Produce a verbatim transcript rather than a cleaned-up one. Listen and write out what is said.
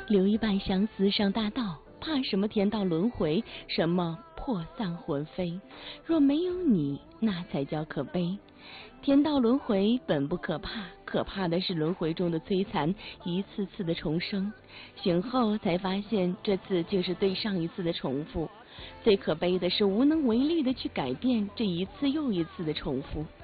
留一半相思上大道，怕什么天道轮回，什么魄散魂飞？若没有你，那才叫可悲。天道轮回本不可怕，可怕的是轮回中的摧残，一次次的重生。醒后才发现，这次竟是对上一次的重复。最可悲的是无能为力的去改变这一次又一次的重复。